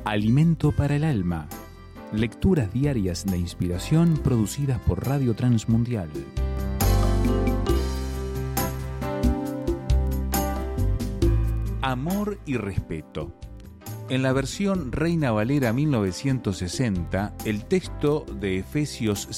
Alimento para el alma. Lecturas diarias de inspiración producidas por Radio Transmundial. Amor y respeto. En la versión Reina Valera 1960, el texto de Efesios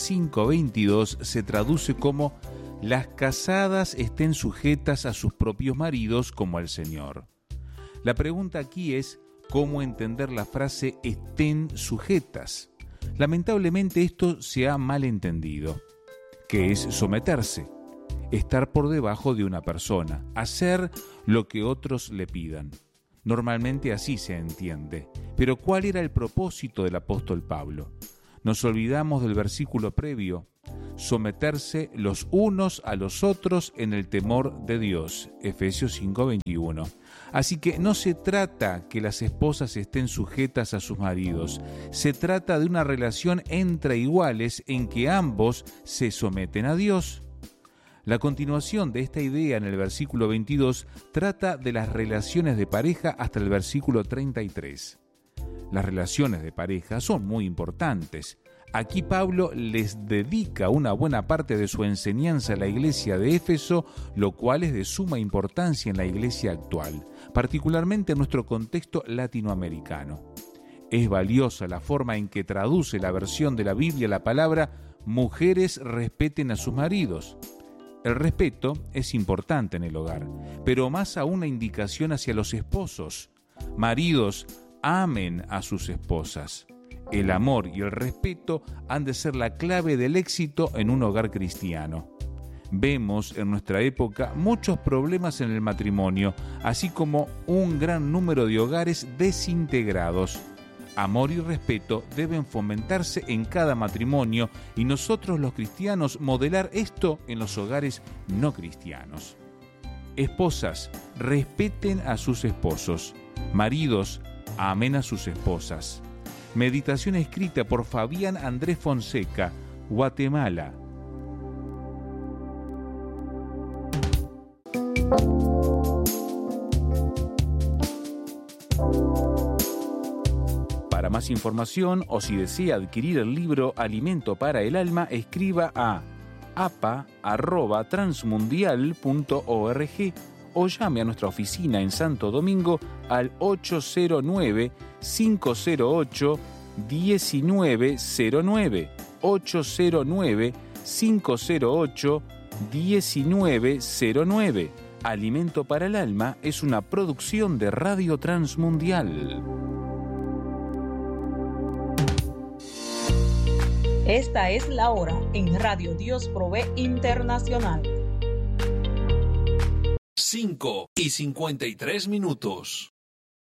5:22 se traduce como: las casadas estén sujetas a sus propios maridos como al Señor. La pregunta aquí es: ¿cómo entender la frase estén sujetas? Lamentablemente esto se ha malentendido. ¿Qué es someterse? Estar por debajo de una persona, hacer lo que otros le pidan. Normalmente así se entiende. Pero ¿cuál era el propósito del apóstol Pablo? Nos olvidamos del versículo previo: someterse los unos a los otros en el temor de Dios, Efesios 5:21. Así que no se trata que las esposas estén sujetas a sus maridos, se trata de una relación entre iguales en que ambos se someten a Dios. La continuación de esta idea en el versículo 22 trata de las relaciones de pareja hasta el versículo 33. Las relaciones de pareja son muy importantes. Aquí Pablo les dedica una buena parte de su enseñanza a la iglesia de Éfeso, lo cual es de suma importancia en la iglesia actual, particularmente en nuestro contexto latinoamericano. Es valiosa la forma en que traduce la versión de la Biblia la palabra «mujeres respeten a sus maridos». El respeto es importante en el hogar, pero más aún una indicación hacia los esposos. Maridos, amen a sus esposas. El amor y el respeto han de ser la clave del éxito en un hogar cristiano. Vemos en nuestra época muchos problemas en el matrimonio, así como un gran número de hogares desintegrados. Amor y respeto deben fomentarse en cada matrimonio y nosotros los cristianos modelar esto en los hogares no cristianos. Esposas, respeten a sus esposos. Maridos, amen a sus esposas. Meditación escrita por Fabián Andrés Fonseca, Guatemala. Para más información o si desea adquirir el libro Alimento para el Alma, escriba a apa@transmundial.org o llame a nuestra oficina en Santo Domingo al 809-508-1909, 809-508-1909. Alimento para el Alma es una producción de Radio Transmundial. Esta es la hora en Radio Dios Provee Internacional. 5:53.